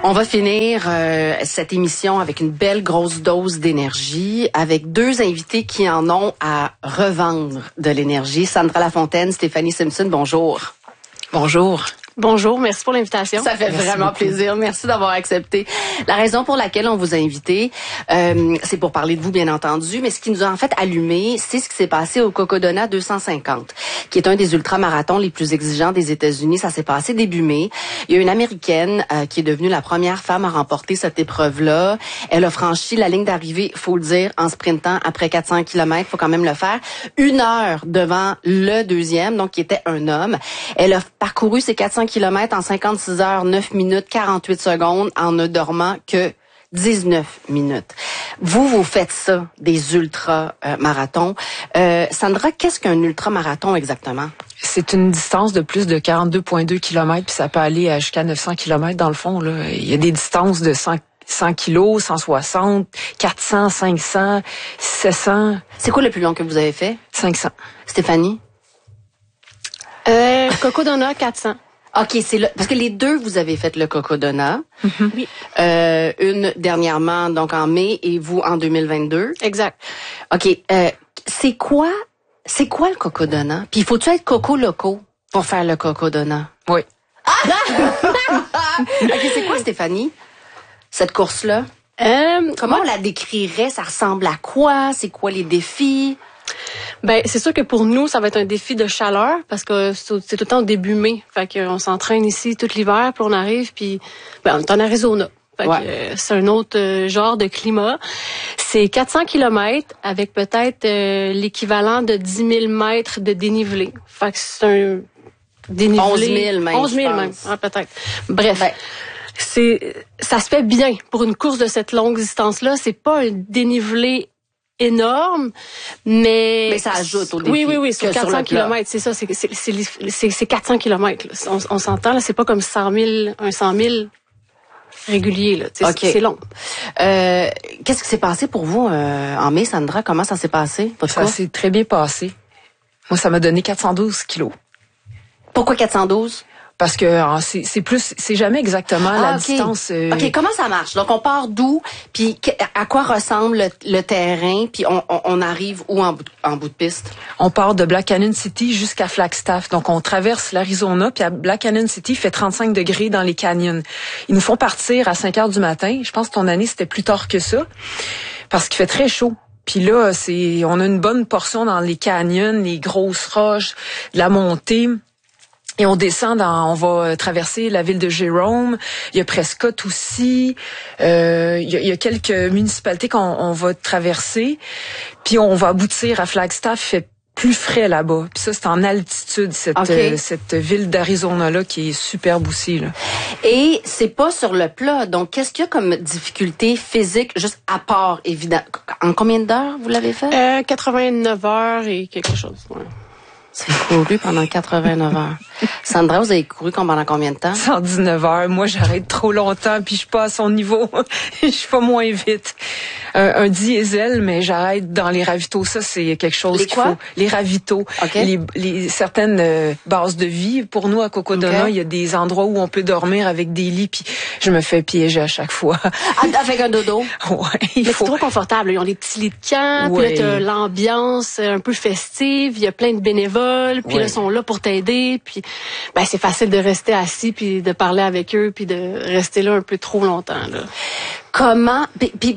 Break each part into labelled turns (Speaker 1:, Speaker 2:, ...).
Speaker 1: On va finir cette émission avec une belle grosse dose d'énergie, avec deux invités qui en ont à revendre de l'énergie. Sandra Lafontaine, Stéphanie Simpson, bonjour.
Speaker 2: Bonjour.
Speaker 3: Bonjour, merci pour l'invitation.
Speaker 1: Ça fait vraiment plaisir. Merci d'avoir accepté. La raison pour laquelle on vous a invité, c'est pour parler de vous, bien entendu, mais ce qui nous a en fait allumé, c'est ce qui s'est passé au Cocodona 250, qui est un des ultramarathons les plus exigeants des États-Unis. Ça s'est passé début mai. Il y a une Américaine qui est devenue la première femme à remporter cette épreuve-là. Elle a franchi la ligne d'arrivée, faut le dire, en sprintant après 400 km. Faut quand même le faire. 1 heure devant le deuxième, donc qui était un homme. Elle a parcouru ces 400 km en 56 heures, 9 minutes, 48 secondes en ne dormant que 19 minutes. Vous faites ça, des ultra-marathons. Sandra, qu'est-ce qu'un ultramarathon exactement?
Speaker 2: C'est une distance de plus de 42,2 km, puis ça peut aller jusqu'à 900 km dans le fond. Là. Il y a des distances de 100 kilos, 160, 400, 500, 700.
Speaker 1: C'est quoi le plus long que vous avez fait?
Speaker 2: 500.
Speaker 1: Stéphanie?
Speaker 3: Cocodona 400.
Speaker 1: OK, c'est là parce que les deux vous avez fait le Cocodona.
Speaker 3: Mm-hmm. Oui.
Speaker 1: Une dernièrement donc en mai et vous en 2022.
Speaker 3: Exact.
Speaker 1: OK, c'est quoi le Cocodona? Puis faut-tu être coco loco pour faire le Cocodona?
Speaker 2: Oui.
Speaker 1: OK, c'est quoi Stéphanie? Cette course-là? Comment on la décrirait? Ça ressemble à quoi? C'est quoi les défis?
Speaker 3: Ben, c'est sûr que pour nous, ça va être un défi de chaleur parce que c'est tout le temps au début mai. Fait qu'on s'entraîne ici tout l'hiver, puis on arrive, puis on est en Arizona. Fait que c'est un autre genre de climat. C'est 400 km avec peut-être l'équivalent de 10 000 mètres de dénivelé. Fait que c'est un dénivelé...
Speaker 1: 11 000 même,
Speaker 3: 11 000 même, peut-être. Bref. Ça se fait bien pour une course de cette longue distance-là. C'est pas un dénivelé énorme, mais
Speaker 1: ça ajoute au défi.
Speaker 3: Oui, sur 400 km, c'est ça, c'est 400 km. Là. On s'entend, là, c'est pas comme 100 000 régulier, là. Okay. C'est long.
Speaker 1: Qu'est-ce qui s'est passé pour vous en mai, Sandra? Comment ça s'est passé?
Speaker 2: Ça s'est très bien passé. Moi, ça m'a donné 412 kilos.
Speaker 1: Pourquoi 412?
Speaker 2: Parce que c'est jamais exactement la distance.
Speaker 1: OK, comment ça marche? Donc on part d'où, puis à quoi ressemble le terrain, puis on arrive où en bout de piste?
Speaker 2: On part de Black Canyon City jusqu'à Flagstaff. Donc on traverse l'Arizona, puis à Black Canyon City, il fait 35 degrés dans les canyons. Ils nous font partir à 5 heures du matin. Je pense que ton année c'était plus tard que ça, parce qu'il fait très chaud. Puis là, on a une bonne portion dans les canyons, les grosses roches, de la montée. Et on descend on va traverser la ville de Jerome. Il y a Prescott aussi. Il y a quelques municipalités qu'on va traverser. Puis on va aboutir à Flagstaff. Il fait plus frais là-bas. Puis ça, c'est en altitude, cette ville d'Arizona-là qui est superbe aussi, là.
Speaker 1: Et c'est pas sur le plat. Donc, qu'est-ce qu'il y a comme difficulté physique, juste à part, évidemment? En combien d'heures vous l'avez fait?
Speaker 3: 89 heures et quelque chose, ouais.
Speaker 1: C'est couru pendant 89 heures. Sandra, vous avez couru pendant combien de temps?
Speaker 2: 119 heures. Moi, j'arrête trop longtemps, puis je suis pas à son niveau. Je suis pas moins vite. Un diesel, mais j'arrête dans les ravitaux. Ça, c'est quelque chose qu'il faut. Les ravitaux. Okay. Certaines bases de vie. Pour nous, à Cocodona, il y a des endroits où on peut dormir avec des lits, puis je me fais piéger à chaque fois.
Speaker 1: Avec un dodo?
Speaker 2: Ouais.
Speaker 3: Mais c'est trop confortable. Ils ont des petits lits de camp, puis là, t'as l'ambiance un peu festive. Il y a plein de bénévoles, puis là, ils sont là pour t'aider, puis c'est facile de rester assis, puis de parler avec eux, puis de rester là un peu trop longtemps, là.
Speaker 1: Comment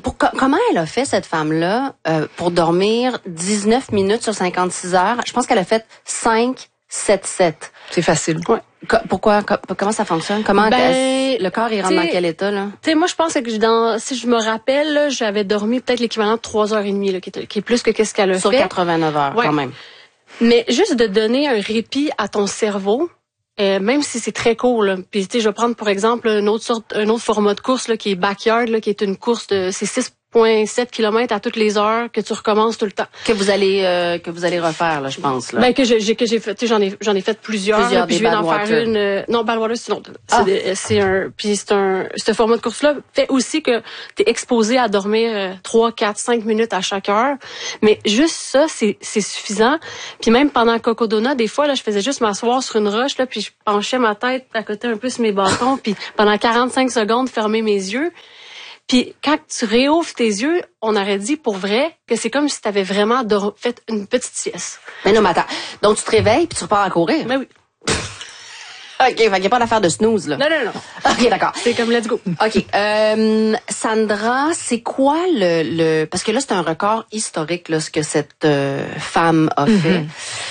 Speaker 1: elle a fait, cette femme-là, pour dormir 19 minutes sur 56 heures? Je pense qu'elle a fait 5, 7, 7.
Speaker 2: C'est facile.
Speaker 3: Ouais.
Speaker 1: Pourquoi? Comment ça fonctionne? Comment le corps, il rentre dans quel état, là?
Speaker 3: Tu sais, moi, je pense que si je me rappelle, là, j'avais dormi peut-être l'équivalent de 3h30, là, qui est plus que qu'est-ce qu'elle a fait.
Speaker 1: Sur 89 heures, quand même.
Speaker 3: Mais juste de donner un répit à ton cerveau, même si c'est très court, là. Puis tu sais, je vais prendre pour exemple un autre format de course là qui est backyard, là, qui est une course de c'est 7,7 km à toutes les heures que tu recommences tout le temps.
Speaker 1: Que vous allez refaire, là, je pense, là.
Speaker 3: Ben, que j'ai fait, tu sais, j'en ai fait plusieurs là, puis je viens d'en faire une, non, Badwater, c'est non. Ce format de course-là fait aussi que t'es exposé à dormir 3, 4, 5 minutes à chaque heure. Mais juste ça, c'est suffisant. Puis même pendant Cocodona, des fois, là, je faisais juste m'asseoir sur une roche, là, puis je penchais ma tête à côté un peu sur mes bâtons, puis pendant 45 secondes, fermer mes yeux. Puis quand tu réouvres tes yeux, on aurait dit pour vrai que c'est comme si tu avais vraiment fait une petite sieste.
Speaker 1: Mais non, mais attends. Donc tu te réveilles puis tu repars à courir?
Speaker 3: Ben oui.
Speaker 1: OK, fait qu'il n'y a pas d'affaire de snooze, là.
Speaker 3: Non.
Speaker 1: OK, d'accord.
Speaker 3: C'est comme let's go.
Speaker 1: OK. Sandra, c'est quoi le... Parce que là, c'est un record historique, là, ce que cette femme a fait.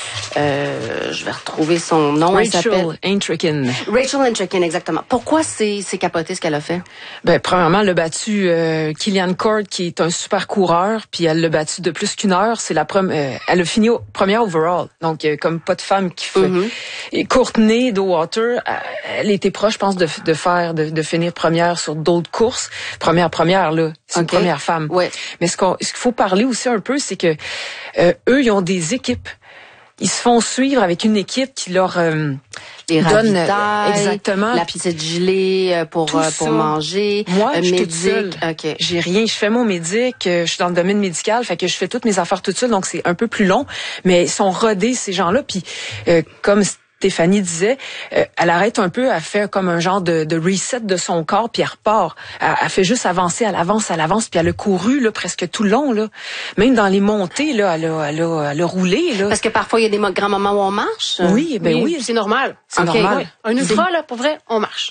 Speaker 1: Je vais retrouver son nom.
Speaker 2: Rachel Entrekin.
Speaker 1: Rachel Entrekin, exactement. Pourquoi c'est capoté ce qu'elle a fait?
Speaker 2: Ben, premièrement, elle a battu Kilian Cord, qui est un super coureur, puis elle l'a battu de plus qu'1 heure. C'est elle a fini première overall. Donc, comme pas de femme qui fait. Et Courtney Dauwalter, elle était proche, je pense, de finir première sur d'autres courses. Première, là. C'est une première femme.
Speaker 1: Ouais.
Speaker 2: Mais ce qu'il faut parler aussi un peu, c'est que eux, ils ont des équipes. Ils se font suivre avec une équipe qui leur
Speaker 1: les
Speaker 2: donne
Speaker 1: exactement la petite gelée pour manger.
Speaker 2: Moi, je suis toute seule.
Speaker 1: Okay.
Speaker 2: J'ai rien, je fais mon médic, je suis dans le domaine médical, fait que je fais toutes mes affaires toute seule, donc c'est un peu plus long, mais ils sont rodés ces gens-là, puis comme Stéphanie disait, elle arrête un peu, elle fait comme un genre de reset de son corps, puis elle repart. Elle fait juste avancer, elle avance, puis elle a couru là presque tout le long là. Même dans les montées là, elle a roulé là.
Speaker 1: Parce que parfois il y a des grands moments où on marche.
Speaker 2: Oui, oui,
Speaker 3: c'est normal.
Speaker 2: C'est normal.
Speaker 3: Oui. Un ultra là, pour vrai, on marche.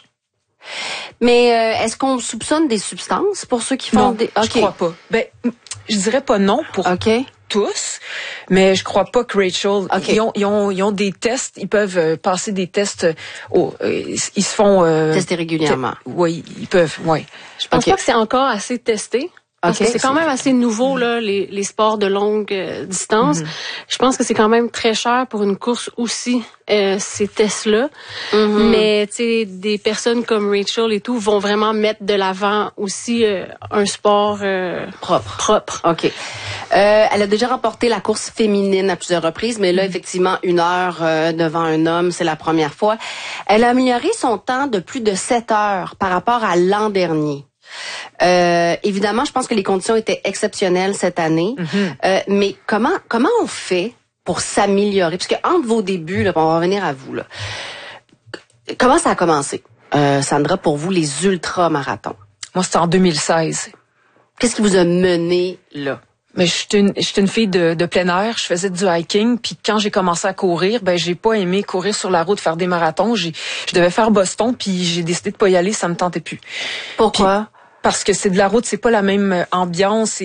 Speaker 1: Mais est-ce qu'on soupçonne des substances pour ceux qui font
Speaker 2: non,
Speaker 1: des...
Speaker 2: je crois pas. Ben, je dirais pas non pour tous, mais je crois pas que Rachel. Ils ont des tests, ils peuvent passer des tests. Ils se font
Speaker 1: tester régulièrement.
Speaker 2: Oui, ils peuvent. Oui.
Speaker 3: Je pense pas que c'est encore assez testé. Parce que c'est quand même assez nouveau là, les sports de longue distance. Je pense que c'est quand même très cher pour une course aussi ces tests-là. Mais tu sais, des personnes comme Rachel et tout vont vraiment mettre de l'avant aussi un sport propre.
Speaker 1: OK. Elle a déjà remporté la course féminine à plusieurs reprises, mais là effectivement 1 heure devant un homme, c'est la première fois. Elle a amélioré son temps de plus de 7 heures par rapport à l'an dernier. Évidemment, je pense que les conditions étaient exceptionnelles cette année. Mais comment on fait pour s'améliorer? Parce que entre vos débuts, là, on va revenir à vous, là. Comment ça a commencé, Sandra, pour vous, les ultramarathons?
Speaker 2: Moi, c'était en 2016.
Speaker 1: Qu'est-ce qui vous a mené là?
Speaker 2: Mais j'étais une fille de plein air, je faisais du hiking, puis quand j'ai commencé à courir, ben j'ai pas aimé courir sur la route, faire des marathons. Je devais faire Boston, puis j'ai décidé de pas y aller, ça me tentait plus.
Speaker 1: Pourquoi?
Speaker 2: Parce que c'est de la route, c'est pas la même ambiance,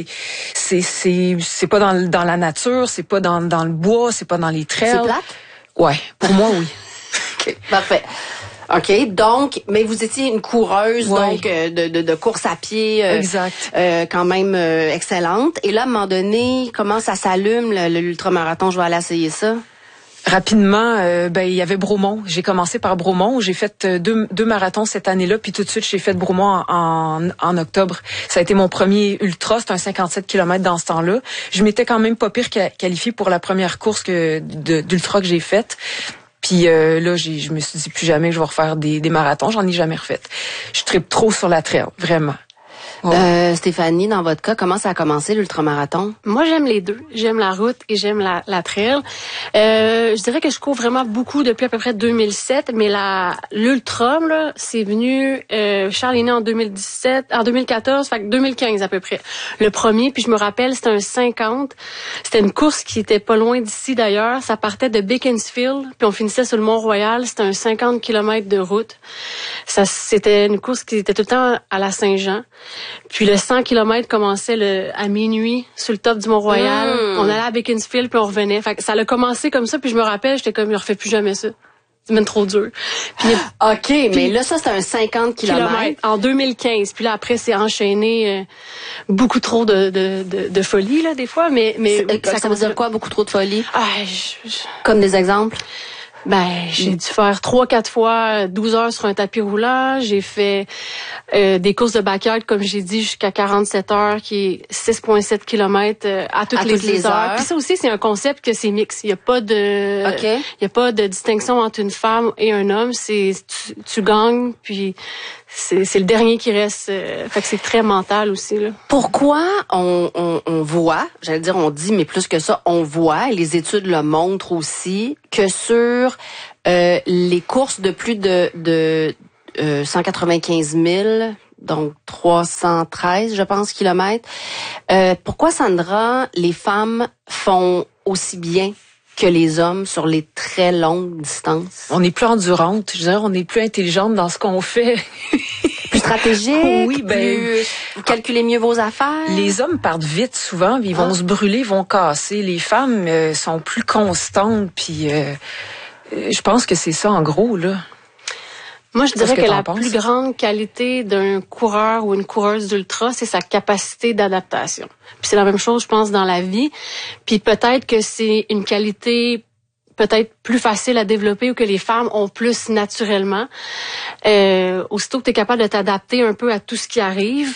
Speaker 2: c'est pas dans la nature, c'est pas dans le bois, c'est pas dans les trails.
Speaker 1: C'est plate?
Speaker 2: Ouais, pour moi oui.
Speaker 1: OK, parfait. OK, donc, mais vous étiez une coureuse, donc, de course à pied.
Speaker 2: Exact.
Speaker 1: Quand même excellente. Et là, à un moment donné, comment ça s'allume, l'ultramarathon? Je vais aller essayer ça.
Speaker 2: Rapidement, il y avait Bromont. J'ai commencé par Bromont. J'ai fait deux marathons cette année-là, puis tout de suite, j'ai fait Bromont en octobre. Ça a été mon premier ultra. C'est un 57 km dans ce temps-là. Je m'étais quand même pas pire qualifiée pour la première course d'ultra que j'ai faite. Puis là, je me suis dit plus jamais que je vais refaire des marathons. J'en ai jamais refait. Je trippe trop sur la trail, vraiment.
Speaker 1: Stéphanie, dans votre cas, comment ça a commencé l'ultramarathon?
Speaker 3: Moi, j'aime les deux. J'aime la route et j'aime la trail. Je dirais que je cours vraiment beaucoup depuis à peu près 2007, mais l'ultra, là, c'est venu, Charles est né en 2014, fait que 2015 à peu près. Le premier, puis je me rappelle, c'était un 50. C'était une course qui était pas loin d'ici d'ailleurs. Ça partait de Beaconsfield, puis on finissait sur le Mont-Royal. C'était un 50 km de route. C'était une course qui était tout le temps à la Saint-Jean. Puis le 100 km commençait à minuit sur le top du Mont-Royal. On allait à Beaconsfield puis on revenait. Fait que ça a commencé comme ça, puis je me rappelle, j'étais comme, je refais plus jamais ça. C'est même trop dur. Puis,
Speaker 1: mais là, ça, c'est un 50 km.
Speaker 3: En 2015. Puis là, après, c'est enchaîné beaucoup trop de folie, là, des fois. Mais
Speaker 1: ça veut dire quoi, beaucoup trop de folie?
Speaker 3: Ah,
Speaker 1: Comme des exemples?
Speaker 3: J'ai dû faire 3-4 fois 12 heures sur un tapis roulant. J'ai fait des courses de backyard, comme j'ai dit, jusqu'à 47 heures, qui est 6,7 km à toutes les heures. Puis ça aussi, c'est un concept que c'est mix. Il y a pas de distinction entre une femme et un homme. C'est tu gagnes, puis c'est le dernier qui reste. Fait que c'est très mental aussi, là.
Speaker 1: Pourquoi on voit, j'allais dire on dit, mais plus que ça, on voit, et les études le montrent aussi, que sur les courses de plus de 195 000, donc 313, je pense, kilomètres, pourquoi, Sandra, les femmes font aussi bien que les hommes sur les très longues distances?
Speaker 2: On est plus endurante, je veux dire, on est plus intelligente dans ce qu'on fait.
Speaker 1: Plus stratégique,
Speaker 2: oui,
Speaker 1: vous calculez mieux vos affaires.
Speaker 2: Les hommes partent vite souvent, ils vont se brûler, ils vont casser. Les femmes sont plus constantes, puis je pense que c'est ça en gros, là.
Speaker 3: Moi, je dirais que la plus grande qualité d'un coureur ou une coureuse d'ultra, c'est sa capacité d'adaptation. Puis c'est la même chose, je pense, dans la vie. Puis peut-être que c'est une qualité peut-être plus facile à développer ou que les femmes ont plus naturellement. Aussitôt que tu es capable de t'adapter un peu à tout ce qui arrive,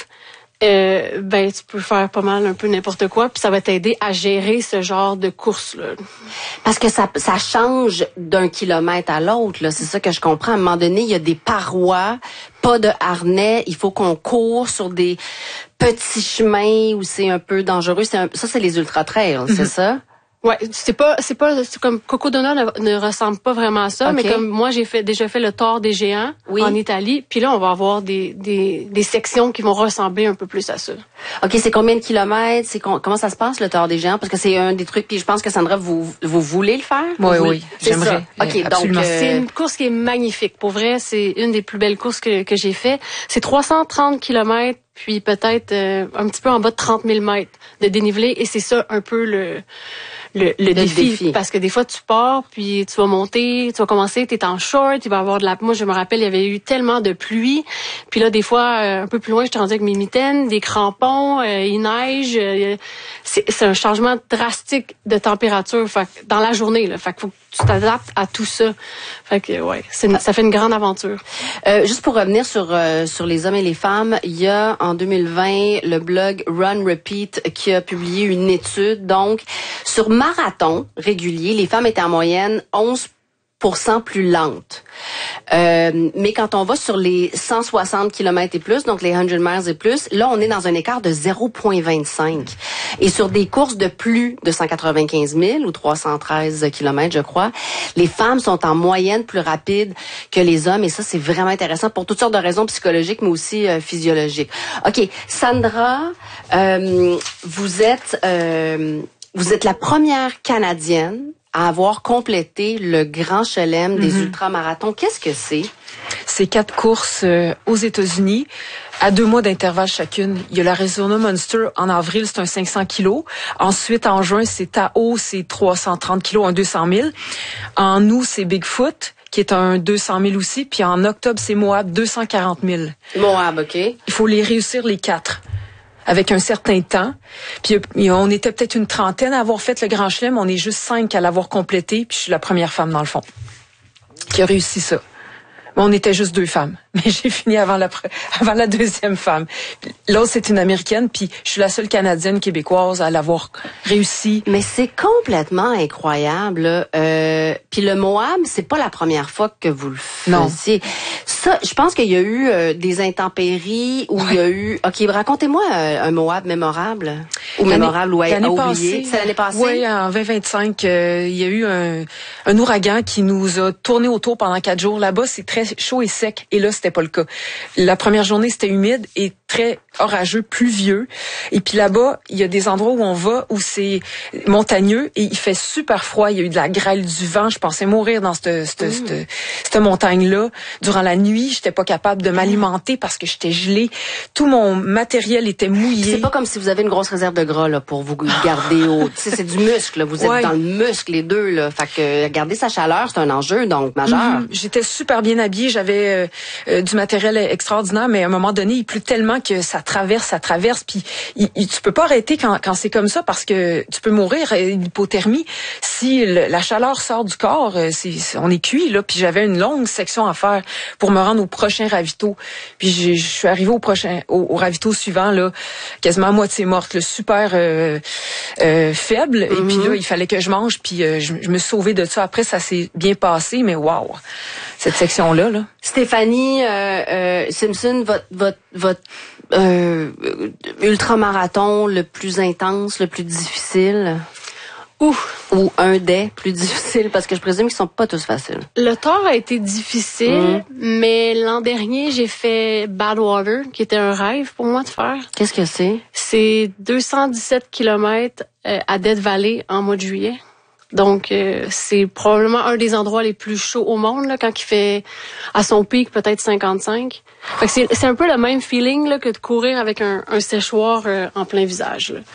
Speaker 3: tu peux faire pas mal un peu n'importe quoi, puis ça va t'aider à gérer ce genre de course-là.
Speaker 1: Parce que ça change d'un kilomètre à l'autre, là. C'est ça que je comprends. À un moment donné, il y a des parois, pas de harnais, il faut qu'on court sur des petits chemins où c'est un peu dangereux. Ça, c'est les ultra-trails, c'est ça?
Speaker 3: Ouais, c'est comme Cocodona ne ressemble pas vraiment à ça, mais comme moi j'ai déjà fait le Tour des Géants en Italie, puis là on va avoir des sections qui vont ressembler un peu plus à ça.
Speaker 1: OK, c'est combien de kilomètres, comment ça se passe le Tour des Géants, parce que c'est un des trucs, puis je pense que Sandra vous voulez le faire?
Speaker 2: Oui, j'aimerais.
Speaker 1: OK,
Speaker 2: absolument.
Speaker 1: Donc
Speaker 3: c'est une course qui est magnifique. Pour vrai, c'est une des plus belles courses que j'ai fait. C'est 330 kilomètres, puis peut-être un petit peu en bas de 30 000 mètres de dénivelé, et c'est ça un peu le défi. Parce que des fois, tu pars, puis tu vas monter, tu vas commencer, t'es en short, il va y avoir de la... Moi, je me rappelle, il y avait eu tellement de pluie. Puis là, des fois, un peu plus loin, j'étais rendue avec mes mitaines, des crampons, il neige. C'est un changement drastique de température dans la journée, là. Fait que faut que tu t'adaptes à tout ça. Fait que, ça fait une grande aventure.
Speaker 1: Juste pour revenir sur les hommes et les femmes, il y a en 2020 le blog Run Repeat qui a publié une étude. Donc, sur marathon régulier, les femmes étaient en moyenne 11% plus lentes. Mais quand on va sur les 160 km et plus, donc les 100 miles et plus, là, on est dans un écart de 0,25. Et sur des courses de plus de 195 000 ou 313 km, je crois, les femmes sont en moyenne plus rapides que les hommes. Et ça, c'est vraiment intéressant pour toutes sortes de raisons psychologiques, mais aussi physiologiques. OK. Sandra, vous êtes la première Canadienne à avoir complété le Grand Chelem des ultramarathons. Qu'est-ce que c'est?
Speaker 2: C'est 4 courses aux États-Unis, à 2 mois d'intervalle chacune. Il y a l'Arizona Monster en avril, c'est un 500 kilos. Ensuite, en juin, c'est Tahoe, c'est 330 kilos, un 200 000. En août, c'est Bigfoot, qui est un 200 000 aussi. Puis en octobre, c'est Moab, 240 000.
Speaker 1: Moab, OK.
Speaker 2: Il faut les réussir les 4. Avec un certain temps. Puis on était peut-être une trentaine à avoir fait le Grand Chelem. On est juste 5 à l'avoir complété. Puis je suis la première femme, dans le fond, qui a réussi ça. Mais on était juste 2 femmes. Mais j'ai fini avant la deuxième femme. L'autre, c'est une Américaine, puis je suis la seule Canadienne québécoise à l'avoir réussi.
Speaker 1: Mais c'est complètement incroyable. Puis le Moab, c'est pas la première fois que vous le faisiez. Non. Ça, je pense qu'il y a eu des intempéries où il y a eu... OK, racontez-moi un Moab mémorable. Ou mémorable ou à oublier. C'est l'année passée?
Speaker 2: Oui, en 2025, il y a eu un ouragan qui nous a tourné autour pendant 4 jours. Là-bas, c'est très chaud et sec. Et là, c'était pas le cas. La première journée, c'était humide et très orageux, pluvieux. Et puis là-bas, il y a des endroits où on va où c'est montagneux et il fait super froid. Il y a eu de la grêle, du vent. Je pensais mourir dans cette montagne-là. Durant la nuit, j'étais pas capable de m'alimenter parce que j'étais gelée. Tout mon matériel était mouillé.
Speaker 1: C'est pas comme si vous avez une grosse réserve de gras là pour vous garder au. Tu sais, c'est du muscle. Là. Vous êtes dans le muscle les deux là. Fait que garder sa chaleur, c'est un enjeu donc majeur.
Speaker 2: J'étais super bien habillée. habillée, j'avais du matériel extraordinaire, mais à un moment donné, il pleut tellement que ça traverse, puis tu peux pas arrêter quand c'est comme ça parce que tu peux mourir d'hypothermie. Si la chaleur sort du corps, on est cuit, là. Puis j'avais une longue section à faire pour me rendre au prochain ravito. Puis je suis arrivée au ravito suivant, là, quasiment à moitié morte, là, super faible. Et puis là, il fallait que je mange, puis je me suis sauvée de ça. Après, ça s'est bien passé, mais waouh, cette section-là, là.
Speaker 1: Stéphanie Simpson, votre ultramarathon le plus intense, le plus difficile? Ou un des plus difficiles, parce que je présume qu'ils sont pas tous faciles.
Speaker 3: Le Thor a été difficile, mais l'an dernier, j'ai fait Badwater, qui était un rêve pour moi de faire.
Speaker 1: Qu'est-ce que c'est?
Speaker 3: C'est 217 km à Death Valley en mois de juillet. Donc, c'est probablement un des endroits les plus chauds au monde, là, quand il fait à son pic peut-être 55. Fait que c'est un peu le même feeling là, que de courir avec un séchoir en plein visage. Là.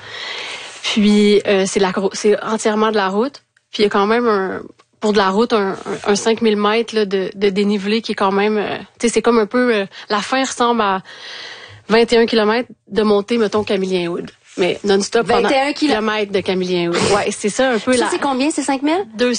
Speaker 3: Puis, c'est entièrement de la route. Puis, il y a quand même pour de la route, un 5000 mètres là, de dénivelé qui est quand même... tu sais, c'est comme un peu... la fin ressemble à 21 km de montée, mettons, Camillien-Wood. Mais non-stop
Speaker 1: 21
Speaker 3: km de Camillien-Wood. Ouais, c'est ça un peu.
Speaker 1: Ça, c'est combien? C'est 5000?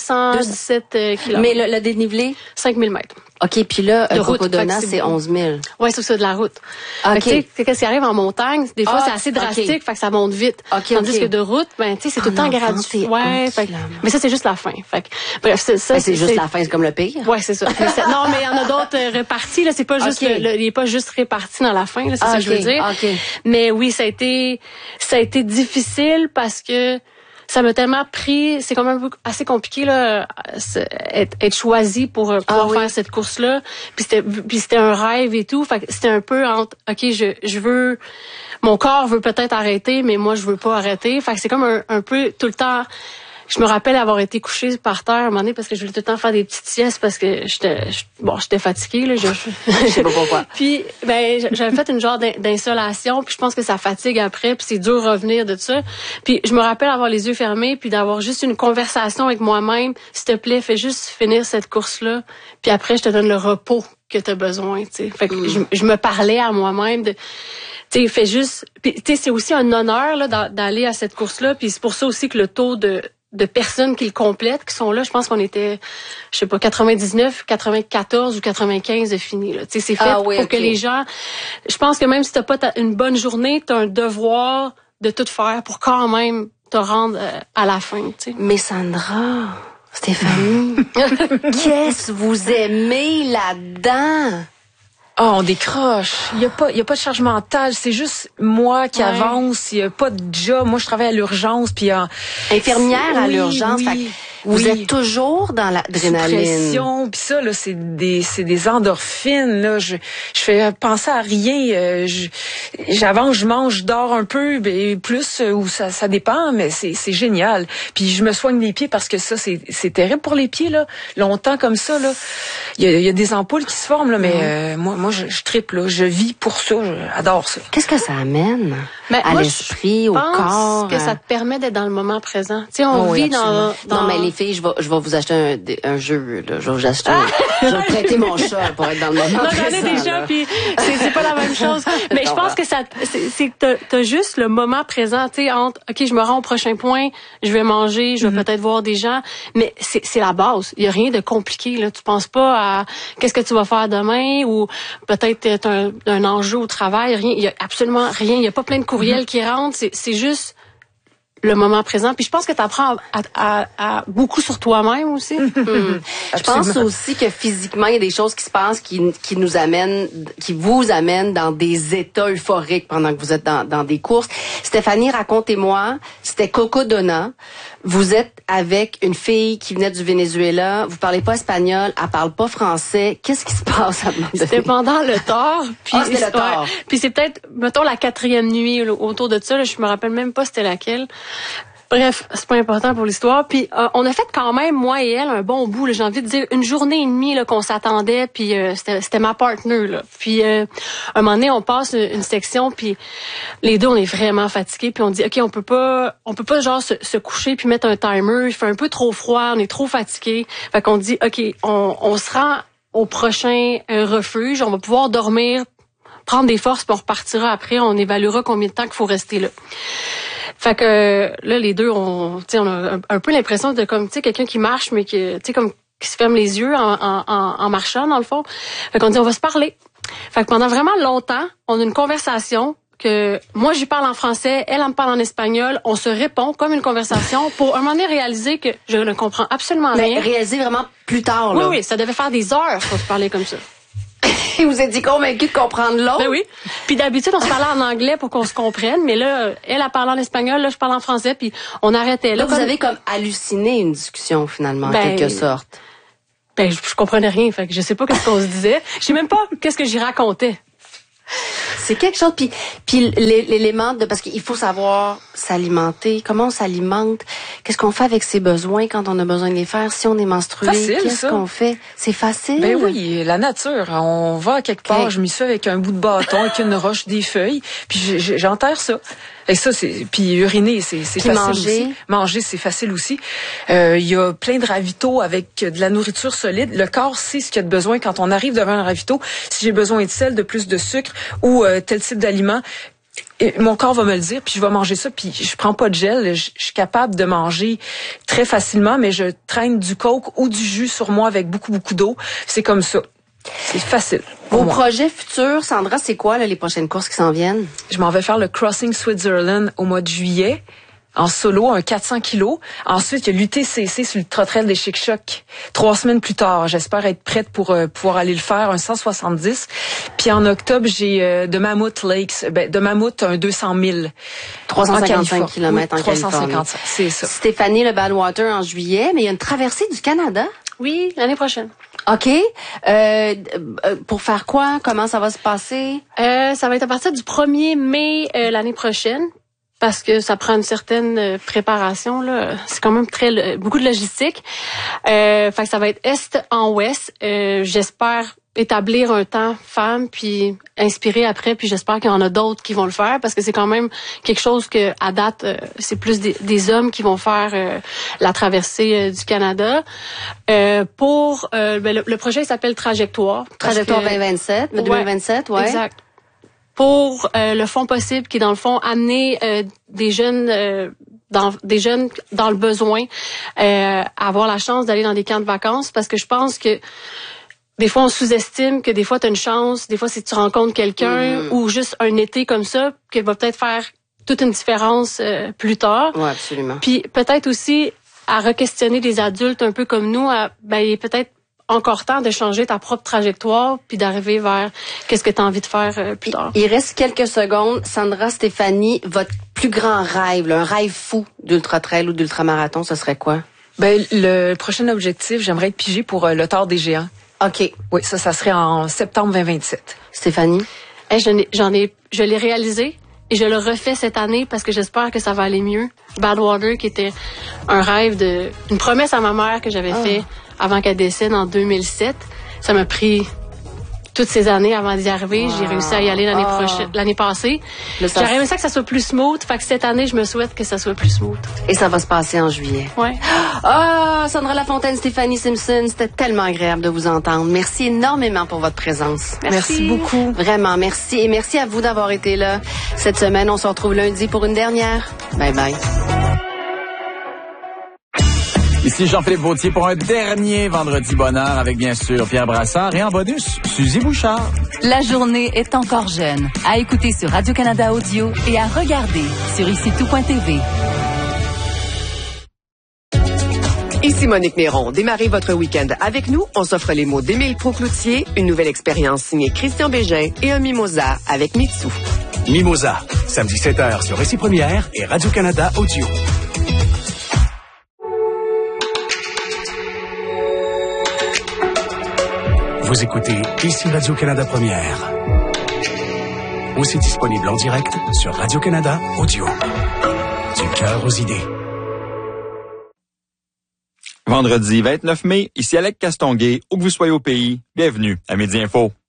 Speaker 3: 217 km.
Speaker 1: Mais le dénivelé?
Speaker 3: 5000 mètres.
Speaker 1: OK, puis là, Cocodona,
Speaker 3: c'est
Speaker 1: c'est 11 000.
Speaker 3: Ouais, c'est ça, de la route.
Speaker 1: OK.
Speaker 3: Tu sais, qu'est-ce qui arrive en montagne? Des fois, c'est assez drastique, fait que ça monte vite. Tandis que de route, ben, tu sais, c'est tout le temps gradué. Ouais, mais ça, c'est juste la fin. Fait que, bref,
Speaker 1: c'est juste la fin, c'est comme le pire.
Speaker 3: Ouais, c'est ça. Non, mais il y en a d'autres répartis, là. C'est pas juste, il est pas juste réparti dans la fin, là. C'est ça que je veux dire. Mais oui, ça a été difficile parce que ça m'a tellement pris, c'est quand même assez compliqué là, être choisi pour pouvoir faire cette course-là. Puis c'était un rêve et tout. Fait que c'était un peu entre, ok, je veux, mon corps veut peut-être arrêter, mais moi je veux pas arrêter. Fait que c'est comme un peu tout le temps. Je me rappelle avoir été couchée par terre à un moment donné parce que je voulais tout le temps faire des petites siestes parce que j'étais fatiguée là.
Speaker 1: Je sais pas pourquoi.
Speaker 3: Puis j'avais fait une genre d'insolation, puis je pense que ça fatigue après, puis c'est dur de revenir de ça. Puis je me rappelle avoir les yeux fermés, puis d'avoir juste une conversation avec moi-même. S'il te plaît, fais juste finir cette course-là, puis après je te donne le repos que tu as besoin. Tu sais, fait que je me parlais à moi-même de. Tu sais, fais juste. Puis tu sais, c'est aussi un honneur là d'aller à cette course-là, puis c'est pour ça aussi que le taux de personnes qui le complètent, qui sont là, je pense qu'on était, je sais pas, 99, 94 ou 95 de fini, là. Tu sais, c'est fait pour que les gens, je pense que même si t'as pas une bonne journée, t'as un devoir de tout faire pour quand même te rendre à la fin, tu sais.
Speaker 1: Mais Sandra, Stéphanie, qu'est-ce que vous aimez là-dedans?
Speaker 2: Ah, on décroche. Il y a pas de charge mentale. C'est juste moi qui avance. Il y a pas de job. Moi, je travaille à l'urgence. Puis
Speaker 1: infirmière à l'urgence. Vous êtes toujours dans l'adrénaline.
Speaker 2: Puis ça, là, c'est des endorphines. Là, je fais penser à rien. J'avance, je mange, je dors un peu, plus ou ça dépend, mais c'est génial. Puis je me soigne les pieds parce que ça, c'est terrible pour les pieds là. Longtemps comme ça là, il y a des ampoules qui se forment là, mais moi je tripe là, je vis pour ça, j'adore ça.
Speaker 1: Qu'est-ce que ça amène à l'esprit, au corps?
Speaker 3: Je pense que ça te permet d'être dans le moment présent. Tu sais, on vit dans.
Speaker 1: Non, mais les filles, je vais vous acheter un jeu là. Je vais vous acheter. Je vais prêter mon chat pour être dans le moment présent.
Speaker 3: J'en ai déjà, puis c'est pas la même chose. Mais je pense que c'est que t'as juste le moment présent. Tu sais, entre ok, je me rends au prochain point, je vais manger, je vais peut-être voir des gens, mais c'est la base. Il y a rien de compliqué là. Tu penses pas à qu'est-ce que tu vas faire demain ou peut-être t'as un enjeu au travail. Rien. Il y a absolument rien. Il y a pas plein de courriels qui rentrent. C'est juste le moment présent. Puis je pense que tu apprends à beaucoup sur toi-même aussi.
Speaker 1: Je pense aussi que physiquement, il y a des choses qui se passent qui vous amènent dans des états euphoriques pendant que vous êtes dans des courses. Stéphanie, racontez-moi, c'était Cocodona. Vous êtes avec une fille qui venait du Venezuela. Vous parlez pas espagnol, elle parle pas français. Qu'est-ce qui se passe à un moment donné?
Speaker 3: C'était pendant le Thor. Puis
Speaker 1: c'était le Thor.
Speaker 3: Puis c'est peut-être, mettons, la 4e nuit là, autour de ça. Là, je me rappelle même pas c'était laquelle. Bref, c'est pas important pour l'histoire. Puis on a fait quand même, moi et elle, un bon bout. Là, j'ai envie de dire une journée et demie là, qu'on s'attendait. Puis c'était ma partner. Là. Puis un moment donné, on passe une section. Puis les deux, on est vraiment fatigués. Puis on dit, ok, on peut pas genre se coucher puis mettre un timer. Il fait un peu trop froid. On est trop fatigués. Fait qu'on dit, ok, on se rend au prochain refuge. On va pouvoir dormir, prendre des forces, puis on repartira après. On évaluera combien de temps qu'il faut rester là. Fait que là, les deux, on a un peu l'impression de comme, tu sais, quelqu'un qui marche, mais qui se ferme les yeux en marchant, dans le fond. Fait qu'on dit, on va se parler. Fait que pendant vraiment longtemps, on a une conversation que moi, j'y parle en français, elle me parle en espagnol, on se répond comme une conversation pour un moment donné réaliser que je ne comprends absolument rien.
Speaker 1: Mais réaliser vraiment plus tard, là.
Speaker 3: Oui, ça devait faire des heures qu'on se parlait comme ça.
Speaker 1: Et vous êtes convaincu de comprendre l'autre?
Speaker 3: Ben oui. Puis d'habitude, on se parlait en anglais pour qu'on se comprenne, mais là, elle parle en espagnol, là, je parle en français, puis on arrêtait là.
Speaker 1: Là, vous avez comme halluciné une discussion, finalement, en quelque sorte.
Speaker 3: Ben, je comprenais rien, fait que je sais pas qu'est-ce qu'on se disait. Je sais même pas qu'est-ce que j'y racontais.
Speaker 1: C'est quelque chose, puis l'élément de, parce qu'il faut savoir s'alimenter, comment on s'alimente, qu'est-ce qu'on fait avec ses besoins quand on a besoin de les faire, si on est menstrué, qu'est-ce qu'on fait? C'est facile?
Speaker 2: Ben oui, la nature, on va à quelque part, je m'y suis avec un bout de bâton, avec une roche, des feuilles, puis j'enterre ça. Et ça, puis uriner, c'est facile aussi. Manger, c'est facile aussi. Il y a plein de ravitaux avec de la nourriture solide. Le corps sait ce qu'il y a de besoin quand on arrive devant un ravito. Si j'ai besoin de sel, de plus de sucre ou tel type d'aliment, mon corps va me le dire, puis je vais manger ça, puis je prends pas de gel. Je suis capable de manger très facilement, mais je traîne du coke ou du jus sur moi avec beaucoup d'eau. C'est comme ça. C'est facile.
Speaker 1: Vos projets futurs, Sandra, c'est quoi là, les prochaines courses qui s'en viennent?
Speaker 2: Je m'en vais faire le Crossing Switzerland au mois de juillet, en solo, un 400 kilos. Ensuite, il y a l'UTCC sur le Trottrail des Chic-Chocs, 3 semaines plus tard. J'espère être prête pour pouvoir aller le faire, un 170. Puis en octobre, j'ai de Mammoth Lakes, de Mammoth, un 200 000.
Speaker 1: 355 km en Californie.
Speaker 2: 355, c'est ça.
Speaker 1: Stéphanie, le Badwater en juillet, mais il y a une traversée du Canada.
Speaker 3: Oui, l'année prochaine.
Speaker 1: OK. Pour faire quoi? Comment ça va se passer?
Speaker 3: Ça va être à partir du 1er mai l'année prochaine. Parce que ça prend une certaine préparation, là. C'est quand même beaucoup de logistique. Fait que ça va être est en ouest. J'espère établir un temps femme, puis inspirer après, puis j'espère qu'il y en a d'autres qui vont le faire, parce que c'est quand même quelque chose que à date, c'est plus des hommes qui vont faire la traversée du Canada. Le projet s'appelle Trajectoire.
Speaker 1: Trajectoire 2027, ouais.
Speaker 3: Exact. Pour le fond possible, qui est dans le fond amener des jeunes dans le besoin à avoir la chance d'aller dans des camps de vacances, parce que je pense que des fois on sous-estime que des fois tu as une chance, des fois si tu rencontres quelqu'un ou juste un été comme ça qui va peut-être faire toute une différence plus tard.
Speaker 1: Ouais, absolument.
Speaker 3: Puis peut-être aussi à re-questionner des adultes un peu comme nous, il est peut-être encore temps de changer ta propre trajectoire puis d'arriver vers qu'est-ce que tu as envie de faire plus tard.
Speaker 1: Il reste quelques secondes. Sandra, Stéphanie, votre plus grand rêve, là, un rêve fou d'ultra-trail ou d'ultramarathon, ce serait quoi?
Speaker 2: Le prochain objectif, j'aimerais être pigée pour le Tour des Géants.
Speaker 1: OK.
Speaker 2: Oui, ça serait en septembre 2027.
Speaker 1: Stéphanie?
Speaker 3: Je l'ai réalisé et je le refais cette année parce que j'espère que ça va aller mieux. Badwater, qui était un rêve une promesse à ma mère que j'avais fait avant qu'elle décède en 2007. Ça m'a pris toutes ces années avant d'y arriver. Wow. J'ai réussi à y aller l'année passée. J'aurais aimé ça que ça soit plus smooth. Fait que cette année, je me souhaite que ça soit plus smooth.
Speaker 1: Et ça va se passer en juillet.
Speaker 3: Ouais.
Speaker 1: Sandra Lafontaine, Stéphanie Simpson, c'était tellement agréable de vous entendre. Merci énormément pour votre présence.
Speaker 3: Merci
Speaker 1: beaucoup. Vraiment, merci. Et merci à vous d'avoir été là cette semaine. On se retrouve lundi pour une dernière. Bye bye.
Speaker 4: Ici Jean-Philippe Vautier pour un dernier Vendredi Bonheur avec bien sûr Pierre Brassard et en bonus, Suzy Bouchard.
Speaker 5: La journée est encore jeune. À écouter sur Radio-Canada Audio et à regarder sur icitout.tv.
Speaker 6: Ici Monique Néron. Démarrez votre week-end avec nous. On s'offre les mots d'Émile Proucloutier, une nouvelle expérience signée Christian Bégin et un mimosa avec Mitsu.
Speaker 7: Mimosa, samedi 7h sur Récit Première et Radio-Canada Audio. Vous écoutez ici Radio-Canada Première. Aussi disponible en direct sur Radio-Canada Audio. Du cœur aux idées.
Speaker 8: Vendredi 29 mai, ici Alec Castonguay, où que vous soyez au pays, bienvenue à Midi Info.